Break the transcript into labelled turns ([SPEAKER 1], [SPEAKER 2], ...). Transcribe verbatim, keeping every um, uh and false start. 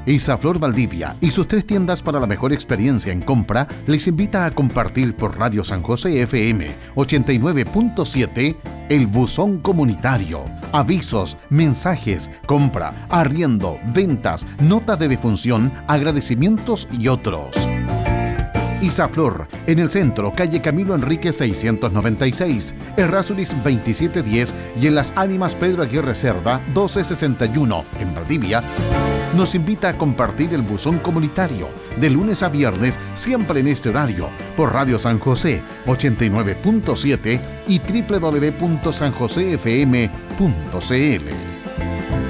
[SPEAKER 1] Isaflor Valdivia y sus tres tiendas para la mejor experiencia en compra les invita a compartir por Radio San José F M ochenta y nueve punto siete el buzón comunitario. Avisos, mensajes, compra, arriendo, ventas, notas de defunción, agradecimientos y otros. Isaflor, en el centro, calle Camilo Enrique seiscientos noventa y seis, Errázuriz veintisiete diez y en Las Ánimas Pedro Aguirre Cerda doce sesenta y uno, en Valdivia, nos invita a compartir el buzón comunitario de lunes a viernes, siempre en este horario, por Radio San José ochenta y nueve punto siete y doble u doble u doble u punto san josé f m punto c l.